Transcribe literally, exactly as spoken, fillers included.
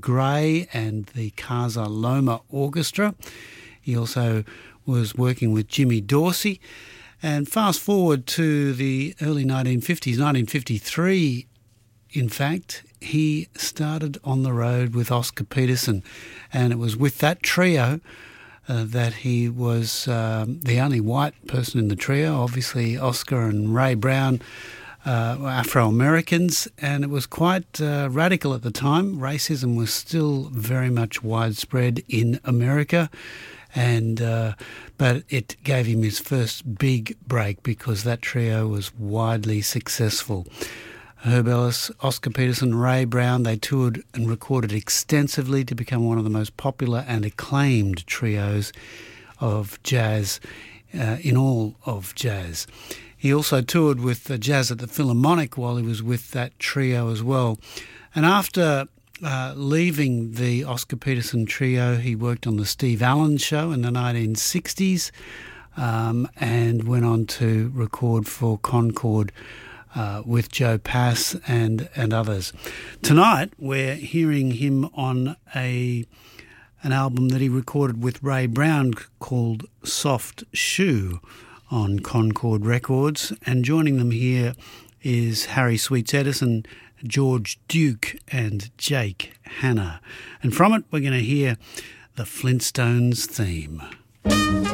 Gray and the Casa Loma Orchestra. He also was working with Jimmy Dorsey. And fast forward to the early nineteen fifties, nineteen fifty-three, in fact, he started on the road with Oscar Peterson. And it was with that trio uh, that he was um, the only white person in the trio. Obviously, Oscar and Ray Brown uh, were Afro-Americans, and it was quite uh, radical at the time. Racism was still very much widespread in America. And uh, but it gave him his first big break because that trio was widely successful. Herb Ellis, Oscar Peterson, Ray Brown, they toured and recorded extensively to become one of the most popular and acclaimed trios of jazz uh, in all of jazz. He also toured with uh, Jazz at the Philharmonic while he was with that trio as well. And after Uh, leaving the Oscar Peterson trio, he worked on the Steve Allen Show in the nineteen sixties um, and went on to record for Concord uh, with Joe Pass and, and others. Tonight we're hearing him on a an album that he recorded with Ray Brown called Soft Shoe on Concord Records, and joining them here is Harry Sweets Edison, George Duke and Jake Hanna. And from it we're going to hear the Flintstones theme.